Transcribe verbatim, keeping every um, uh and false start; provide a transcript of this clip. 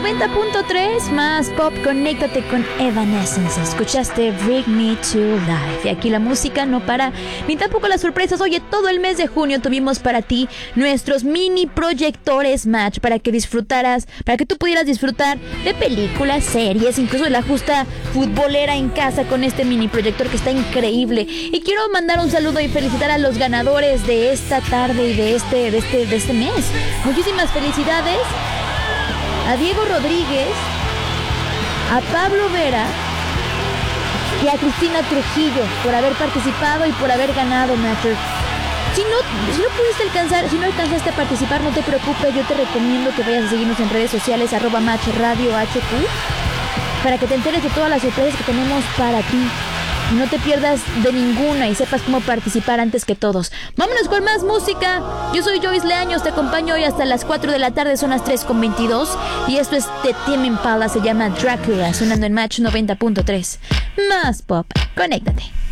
noventa punto tres, más pop, conéctate con Evanescence. Escuchaste Bring Me to Life. Y aquí la música no para, ni tampoco las sorpresas. Oye, todo el mes de junio tuvimos para ti nuestros mini proyectores Match, para que disfrutaras, para que tú pudieras disfrutar de películas, series, incluso de la justa futbolera en casa con este mini proyector que está increíble. Y quiero mandar un saludo y felicitar a los ganadores de esta tarde y de este, de este, de este mes. Muchísimas felicidades a Diego Rodríguez, a Pablo Vera y a Cristina Trujillo por haber participado y por haber ganado, Matcher. Si no, si no pudiste alcanzar, si no alcanzaste a participar, no te preocupes, yo te recomiendo que vayas a seguirnos en redes sociales, arroba Match Radio H Q, para que te enteres de todas las sorpresas que tenemos para ti. No te pierdas de ninguna y sepas cómo participar antes que todos. Vámonos con más música. Yo soy Joyce Leaños, te acompaño hoy hasta las cuatro de la tarde, son las tres con veintidós. Y esto es de Tame Impala, se llama Dracula, sonando en Match noventa punto tres. Más pop, conéctate.